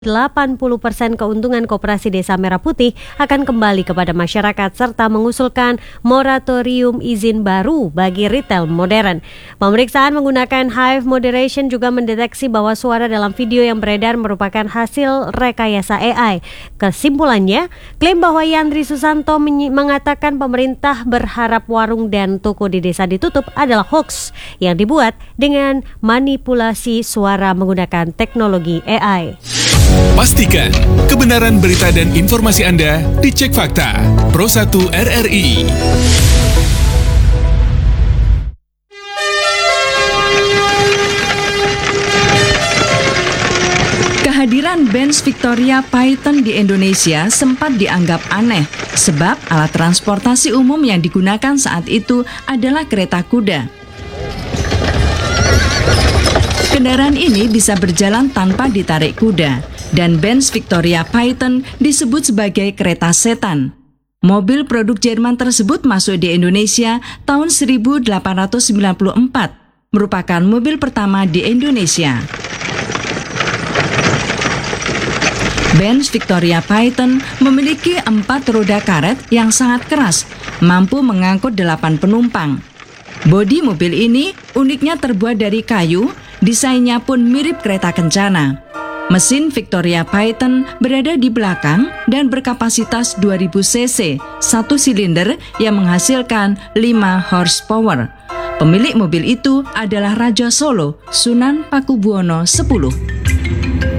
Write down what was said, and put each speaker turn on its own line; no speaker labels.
80% keuntungan Koperasi Desa Merah Putih akan kembali kepada masyarakat serta mengusulkan moratorium izin baru bagi retail modern. Pemeriksaan menggunakan Hive Moderation juga mendeteksi bahwa suara dalam video yang beredar merupakan hasil rekayasa AI. Kesimpulannya, klaim bahwa Yandri Susanto mengatakan pemerintah berharap warung dan toko di desa ditutup adalah hoax yang dibuat dengan manipulasi suara menggunakan teknologi AI.
Pastikan kebenaran berita dan informasi Anda dicek fakta. Pro 1 RRI.
Kehadiran Benz Victoria Python di Indonesia sempat dianggap aneh sebab alat transportasi umum yang digunakan saat itu adalah kereta kuda. Kendaraan ini bisa berjalan tanpa ditarik kuda, dan Benz Victoria Python disebut sebagai kereta setan. Mobil produk Jerman tersebut masuk di Indonesia tahun 1894, merupakan mobil pertama di Indonesia. Benz Victoria Python memiliki 4 roda karet yang sangat keras, mampu mengangkut 8 penumpang. Bodi mobil ini uniknya terbuat dari kayu, desainnya pun mirip kereta kencana. Mesin Victoria Python berada di belakang dan berkapasitas 2000 cc, 1 silinder yang menghasilkan 5 horsepower. Pemilik mobil itu adalah Raja Solo, Sunan Pakubuwono X.